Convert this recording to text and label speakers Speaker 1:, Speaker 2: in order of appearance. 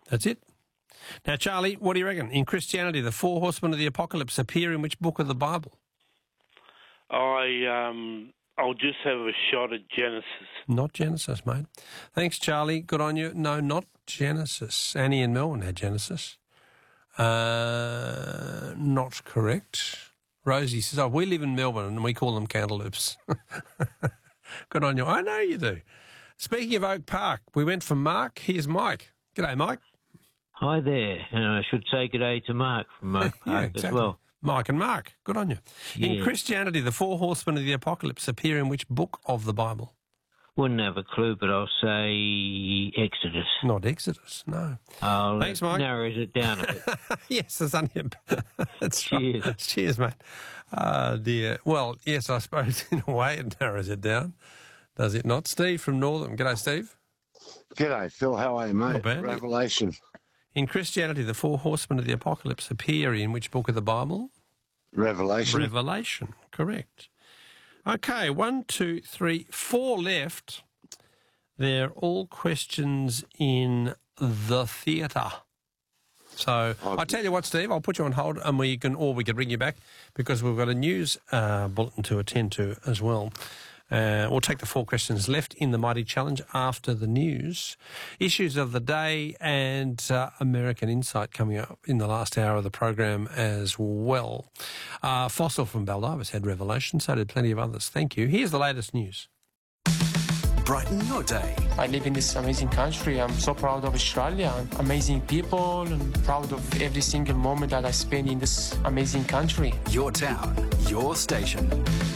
Speaker 1: That's it. Now, Charlie, what do you reckon? In Christianity, the four horsemen of the apocalypse appear in which book of the Bible?
Speaker 2: I'll just have a shot at Genesis.
Speaker 1: Not Genesis, mate. Thanks, Charlie. Good on you. No, not Genesis. Annie in Melbourne had Genesis. Not correct. Rosie says, we live in Melbourne and we call them cantaloupes. Good on you. I know you do. Speaking of Oak Park, we went from Mark. Here's Mike. G'day, Mike.
Speaker 3: Hi there. And I should say g'day to Mark from Oak Park as well.
Speaker 1: Mike and Mark. Good on you.
Speaker 3: Yeah.
Speaker 1: In Christianity, the four horsemen of the apocalypse appear in which book of the Bible?
Speaker 3: Wouldn't have a clue, but I'll say Exodus.
Speaker 1: Not Exodus, no.
Speaker 3: Thanks,
Speaker 1: Mike.
Speaker 3: Narrows it down a bit.
Speaker 1: Yes, there's only That's
Speaker 3: Cheers.
Speaker 1: Right. Cheers, mate. Dear. Well, yes, I suppose in a way it narrows it down. Does it not? Steve from Northern. G'day, Steve.
Speaker 4: G'day, Phil. How are you, mate?
Speaker 1: Not bad.
Speaker 4: Revelation.
Speaker 1: In Christianity, the four horsemen of the apocalypse appear in which book of the Bible?
Speaker 4: Revelation.
Speaker 1: Revelation, correct. Okay, 1, 2, 3, 4 left. They're all questions in the theatre. So I tell you what, Steve, I'll put you on hold, and we can bring you back because we've got a news bulletin to attend to as well. We'll take the 4 questions left in the Mighty Challenge after the news. Issues of the day and American Insight coming up in the last hour of the program as well. Fossil from Baldivis had Revelation, so did plenty of others. Thank you. Here's the latest news.
Speaker 5: Brighten your day.
Speaker 6: I live in this amazing country. I'm so proud of Australia, amazing people, and proud of every single moment that I spend in this amazing country.
Speaker 5: Your town, your station.